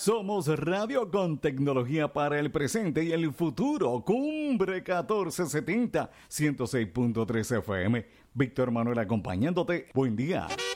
Somos radio con tecnología para el presente y el futuro. Cumbre 1470, 106.3 FM. Víctor Manuel acompañándote. Buen día.